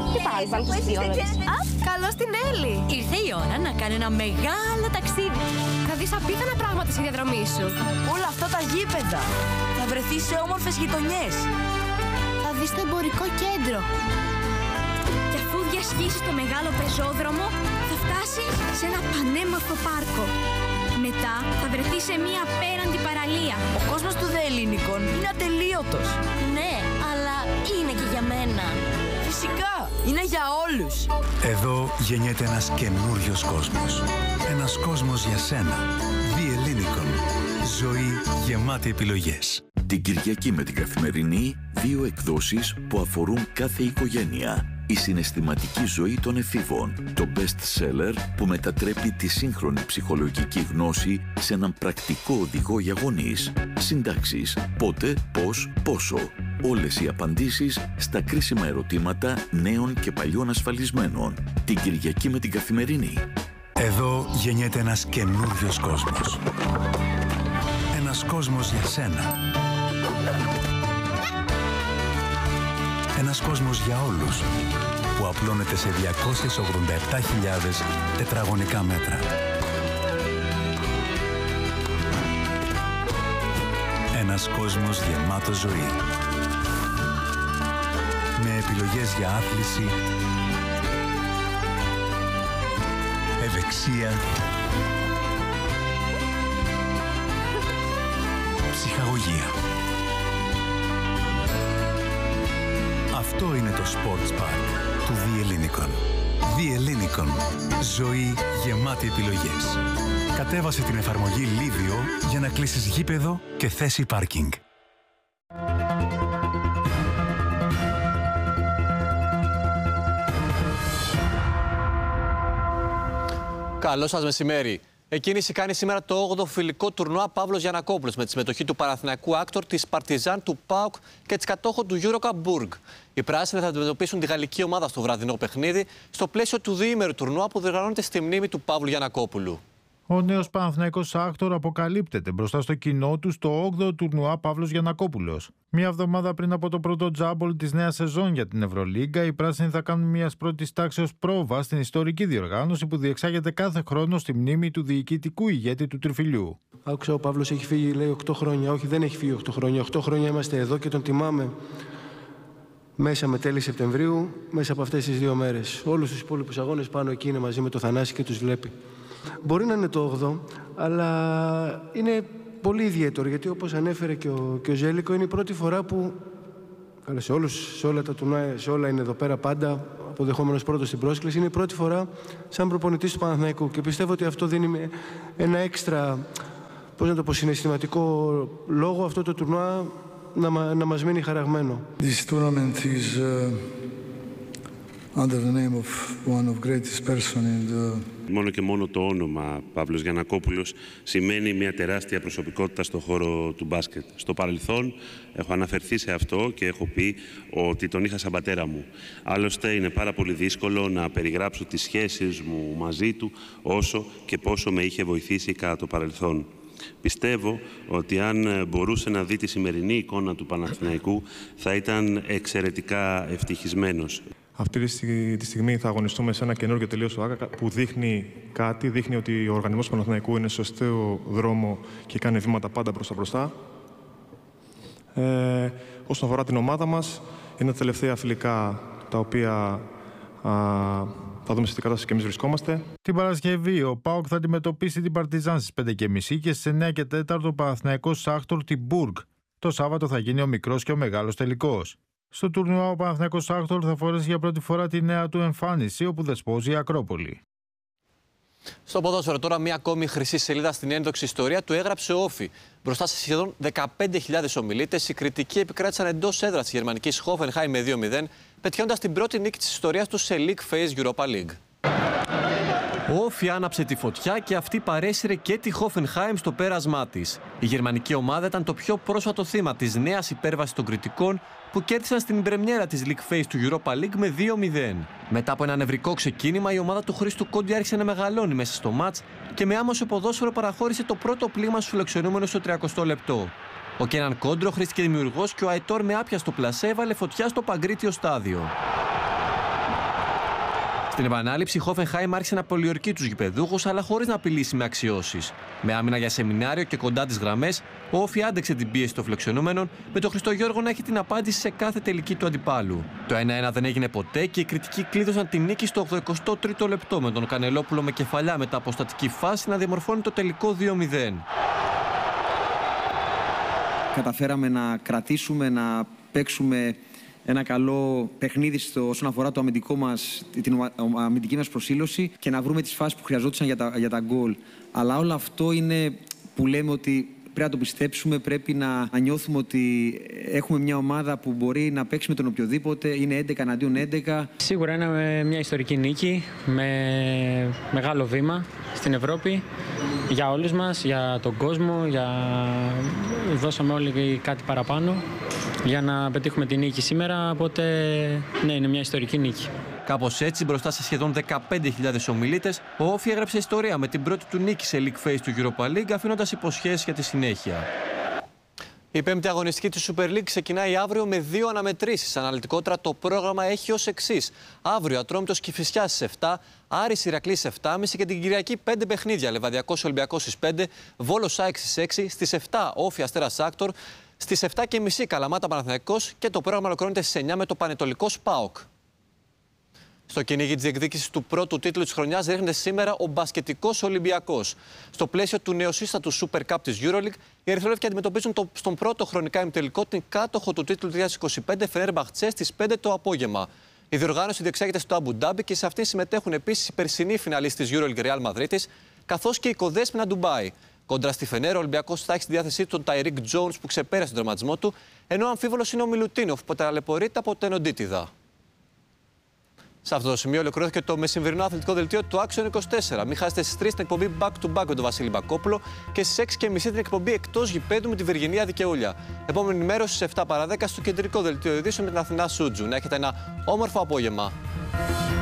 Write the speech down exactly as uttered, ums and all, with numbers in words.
Τι πάλι, πάλι τους δύο ώρες. Καλώς την Έλλη. Ήρθε η ώρα να κάνει ένα μεγάλο ταξίδι. Θα δεις απίθανα πράγματα στη διαδρομή σου. Όλα αυτά τα γήπεδα. Θα βρεθείς σε όμορφες γειτονιές. Θα δεις το εμπορικό κέντρο. Και αφού διασχίσεις το μεγάλο πεζόδρομο, θα φτάσεις σε ένα πανέμορφο πάρκο. Μετά θα βρεθείς σε μια απέραντη παραλία. Ο κόσμος του The Ellinikon είναι ατελείωτος. Ναι, αλλά είναι και για μένα. Φυσικά, είναι για όλους. Εδώ γεννιέται ένας καινούριος κόσμος. Ένας κόσμος για σένα. The Ellinikon. Ζωή γεμάτη επιλογές. Την Κυριακή με την Καθημερινή, δύο εκδόσεις που αφορούν κάθε οικογένεια. Η συναισθηματική ζωή των εφήβων, το best seller που μετατρέπει τη σύγχρονη ψυχολογική γνώση σε έναν πρακτικό οδηγό για γονείς. Συντάξεις, πότε, πώς, πόσο. Όλες οι απαντήσεις στα κρίσιμα ερωτήματα νέων και παλιών ασφαλισμένων. Την Κυριακή με την Καθημερινή. Εδώ γεννιέται ένας καινούριος κόσμος. Ένας κόσμος για σένα. Ένας κόσμος για όλους, που απλώνεται σε διακόσιες ογδόντα επτά χιλιάδες τετραγωνικά μέτρα. Ένας κόσμος γεμάτο ζωή. Με επιλογές για άθληση, ευεξία, ψυχαγωγία. Αυτό είναι το Sports Park του The Ellinikon. The Ellinikon. Ζωή γεμάτη επιλογές. Κατέβασε την εφαρμογή Livio για να κλείσεις γήπεδο και θέση πάρκινγκ. Καλό σας μεσημέρι. Εκκίνηση κάνει σήμερα το όγδοο φιλικό τουρνουά Παύλος Γιαννακόπουλος με τη συμμετοχή του Παναθηναϊκού Άκτορ, της Παρτιζάν, του ΠΑΟΚ και της κατόχου του EuroCup Burg. Οι πράσινοι θα αντιμετωπίσουν τη γαλλική ομάδα στο βραδινό παιχνίδι στο πλαίσιο του διήμερου τουρνουά που διοργανώνεται στη μνήμη του Παύλου Γιαννακόπουλου. Ο νέος Παναθηναϊκός Άκτορ αποκαλύπτεται μπροστά στο κοινό του στο όγδοο τουρνουά Παύλος Γιαννακόπουλος. Μία εβδομάδα πριν από το πρώτο τζάμπολ της νέας σεζόν για την Ευρωλίγκα, οι πράσινοι θα κάνουν μια πρώτη τάξεως πρόβα στην ιστορική διοργάνωση που διεξάγεται κάθε χρόνο στη μνήμη του διοικητικού ηγέτη του Τριφυλιού. Άκουσα ο Παύλος έχει φύγει, λέει, οκτώ χρόνια. Όχι, δεν έχει φύγει οκτώ χρόνια. οκτώ χρόνια είμαστε εδώ και τον τιμάμε μέσα με τέλη Σεπτεμβρίου, μέσα από αυτές τις δύο μέρες. Όλους τους υπόλοιπους αγώνες πάνω εκεί είναι μαζί με το Θανάση και τους βλέπει. Μπορεί να είναι το όγδοο, αλλά είναι πολύ ιδιαίτερο, γιατί όπως ανέφερε και ο, και ο Ζέλικο, είναι η πρώτη φορά που, καλά, σε, όλους, σε όλα τα τουρνουά, σε όλα είναι εδώ πέρα πάντα, αποδεχόμενος πρώτος στην πρόσκληση, είναι η πρώτη φορά σαν προπονητής του Παναθηναϊκού και πιστεύω ότι αυτό δίνει ένα έξτρα, πώς να το πω, συναισθηματικό λόγο αυτό το τουρνουά να, να μας μείνει χαραγμένο. This tournament is uh, under the name of one of greatest person in the... Μόνο και μόνο το όνομα Παύλος Γιαννακόπουλος σημαίνει μια τεράστια προσωπικότητα στον χώρο του μπάσκετ. Στο παρελθόν έχω αναφερθεί σε αυτό και έχω πει ότι τον είχα σαν πατέρα μου. Άλλωστε είναι πάρα πολύ δύσκολο να περιγράψω τις σχέσεις μου μαζί του όσο και πόσο με είχε βοηθήσει κατά το παρελθόν. Πιστεύω ότι αν μπορούσε να δει τη σημερινή εικόνα του Παναθηναϊκού θα ήταν εξαιρετικά ευτυχισμένος. Αυτή τη στιγμή θα αγωνιστούμε σε ένα καινούργιο τελείως ΆΚΑ που δείχνει κάτι, δείχνει ότι ο οργανισμός του Παναθηναϊκού είναι στο σωστό δρόμο και κάνει βήματα πάντα προς τα μπροστά. Ε, όσον αφορά την ομάδα μας, είναι τα τελευταία φιλικά τα οποία α, θα δούμε σε τι κατάσταση και εμείς βρισκόμαστε. Την Παρασκευή ο ΠΑΟΚ θα αντιμετωπίσει την Παρτιζάν στις πέντε και μισή και στις εννιά και τέσσερα ο Παναθηναϊκός Άκτορ την Μπουργκ. Το Σάββατο θα γίνει ο μικρός και ο μεγάλος τελικός. Στο τουρνουά ο Παναθηναϊκός Άκτορ θα φορέσει για πρώτη φορά τη νέα του εμφάνιση όπου δεσπόζει η Ακρόπολη. Στο ποδόσφαιρο τώρα μια ακόμη χρυσή σελίδα στην ένδοξη ιστορία του έγραψε ο Όφι. Μπροστά σε σχεδόν δεκαπέντε χιλιάδες ομιλήτες, οι κριτικοί επικράτησαν εντός έδρας της γερμανικής Hoffenheim με δύο μηδέν, πετυχαίνοντας την πρώτη νίκη της ιστορίας του σε League Phase Europa League. Ο Όφι άναψε τη φωτιά και αυτή παρέσυρε και τη Hoffenheim στο πέρασμά της. Η γερμανική ομάδα ήταν το πιο πρόσφατο θύμα της νέας υπέρβασης των κριτικών που κέρδισαν στην πρεμιέρα της League Phase του Europa League με δύο μηδέν. Μετά από ένα νευρικό ξεκίνημα, η ομάδα του Χρήστου Κόντι άρχισε να μεγαλώνει μέσα στο μάτς και με άμεσο ποδόσφαιρο παραχώρησε το πρώτο πλήγμα στους φιλοξενούμενους στο τριακοστό λεπτό. Ο Κέναν Κόντρο χρήστηκε δημιουργός και ο Αϊτόρ με άπιαστο πλασέ έβαλε φωτιά στο Παγκρίτιο στάδιο. Στην επανάληψη, η Hoffenheim άρχισε να πολιορκεί τους γηπεδούχους, αλλά χωρίς να απειλήσει με αξιώσεις. Με άμυνα για σεμινάριο και κοντά τις γραμμές, ο Όφι άντεξε την πίεση των φιλοξενούμενων, με τον Χριστογιώργο να έχει την απάντηση σε κάθε τελική του αντιπάλου. Το ένα ένα δεν έγινε ποτέ και οι κριτικοί κλείδωσαν την νίκη στο ογδοηκοστό τρίτο λεπτό, με τον Κανελόπουλο με κεφαλιά μετά από στατική φάση να διαμορφώνει το τελικό δύο μηδέν. Καταφέραμε να κρατήσουμε, να παίξουμε ένα καλό παιχνίδι στο, όσον αφορά το αμυντικό μας, την αμυντική μας προσήλωση και να βρούμε τις φάσεις που χρειαζόντουσαν για τα, για τα γκολ. Αλλά όλο αυτό είναι που λέμε ότι πρέπει να το πιστέψουμε, πρέπει να, να νιώθουμε ότι έχουμε μια ομάδα που μπορεί να παίξει με τον οποιοδήποτε, είναι έντεκα εναντίον έντεκα. Σίγουρα είναι μια ιστορική νίκη με μεγάλο βήμα στην Ευρώπη για όλους μας, για τον κόσμο, για... δώσαμε όλοι κάτι παραπάνω για να πετύχουμε τη νίκη σήμερα, οπότε ναι, είναι μια ιστορική νίκη. Κάπως έτσι, μπροστά σε σχεδόν δεκαπέντε χιλιάδες ομιλήτες, ο Όφι έγραψε ιστορία με την πρώτη του νίκη σε League Phase του Europa League, αφήνοντας υποσχέσεις για τη συνέχεια. Η πέμπτη αγωνιστική του Super League ξεκινάει αύριο με δύο αναμετρήσεις. Αναλυτικότερα, το πρόγραμμα έχει ως εξής. Αύριο Ατρόμητος Κηφισιάς στις επτά, Άρης Ηρακλής στις επτά και μισή και την Κυριακή πέντε παιχνίδια. Λεβαδιακός Ολυμπιακός στις πέντε, Βόλος ΑΕΚ στις έξι, στις επτά Όφι Αστέρας Άκτορ, στις επτά και μισή Καλαμάτα Παναθηναϊκός και το πρόγραμμα ολοκληρώνεται στις εννιά με το Πανετολικός ΠΑΟΚ. Στο κυνήγι της διεκδίκησης του πρώτου τίτλου της χρονιάς ρίχνεται σήμερα ο μπασκετικός Ολυμπιακός. Στο πλαίσιο του νεοσύστατου Super Cup της EuroLeague, οι ερυθρόλευκοι αντιμετωπίζουν το, στον πρώτο χρονικά ημιτελικό την κάτοχο του τίτλου δύο χιλιάδες είκοσι πέντε Φενέρμπαχτσε στις πέντε το απόγευμα. Η διοργάνωση διεξάγεται στο Αμπου Ντάμπι και σε αυτήν συμμετέχουν επίσης οι περσινοί φιναλίστ της EuroLeague Real Madrid, καθώς και η κοδέσποινα Ντουμπάι. Κόντρα στη Φενέρ, ο Ολυμπιακός θα έχει στη διάθεσή του τον Ταϊρίκ Τζόουνς που ξεπέρασε τον τερματισμό του, ενώ ο αμφίβολος είναι ο Μιλουτίνοφ που ταλαιπωρείται από τον Εντίτιδα. Σε αυτό το σημείο ολοκληρώθηκε το μεσημβρινό αθλητικό δελτίο του Action είκοσι τέσσερα. Μην χάσετε στις τρεις την εκπομπή Back to Back με τον Βασίλη Μπακόπουλο και στις έξι και μισή την εκπομπή Εκτός Γηπέδου με τη Βεργινία Δικαιούλια. Επόμενη ενημέρωση στις επτά παρά δέκα στο κεντρικό δελτίο ειδήσεων με την Αθηνά Σούτζου. Να έχετε ένα όμορφο απόγευμα.